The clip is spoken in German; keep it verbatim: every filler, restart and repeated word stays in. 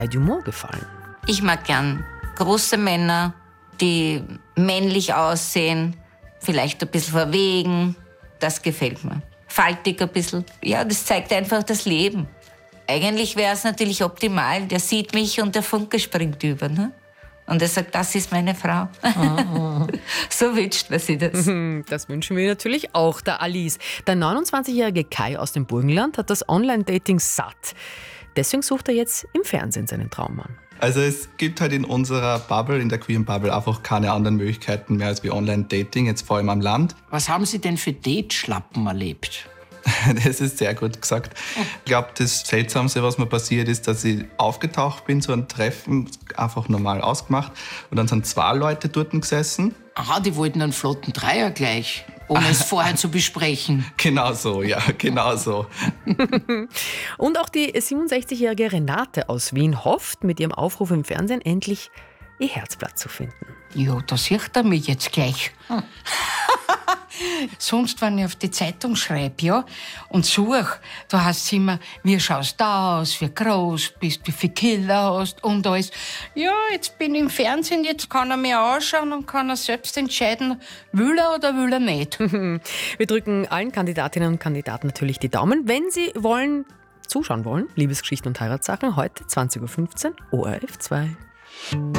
Dumont gefallen? Ich mag gern große Männer, die männlich aussehen, vielleicht ein bisschen verwegen. Das gefällt mir. Faltig ein bisschen. Ja, das zeigt einfach das Leben. Eigentlich wäre es natürlich optimal, der sieht mich und der Funke springt über. Ne? Und er sagt, das ist meine Frau. Oh. So wünscht man sich das. Das wünschen wir natürlich auch der Alice. Der neunundzwanzigjährige Kai aus dem Burgenland hat das Online-Dating satt. Deswegen sucht er jetzt im Fernsehen seinen Traummann. Also es gibt halt in unserer Bubble, in der queeren Bubble, einfach keine anderen Möglichkeiten mehr als wie Online-Dating, jetzt vor allem am Land. Was haben Sie denn für Dateschlappen erlebt? Das ist sehr gut gesagt. Ich glaube, das Seltsamste, was mir passiert ist, dass ich aufgetaucht bin zu einem Treffen, einfach normal ausgemacht. Und dann sind zwei Leute dort gesessen. Aha, die wollten einen flotten Dreier gleich, ohne es vorher zu besprechen. Genau so, ja, genau so. Und auch die siebenundsechzigjährige Renate aus Wien hofft, mit ihrem Aufruf im Fernsehen endlich ihr Herzblatt zu finden. Ja, da sieht er mich jetzt gleich. Hm. Sonst, wenn ich auf die Zeitung schreibe, ja, und suche, da heißt es immer, wie schaust du aus, wie groß bist, wie viele Kilo hast und alles. Ja, jetzt bin ich im Fernsehen, jetzt kann er mir anschauen und kann er selbst entscheiden, will er oder will er nicht. Wir drücken allen Kandidatinnen und Kandidaten natürlich die Daumen, wenn sie wollen, zuschauen wollen. Liebesgeschichten und Heiratssachen, heute zwanzig Uhr fünfzehn, O R F zwei.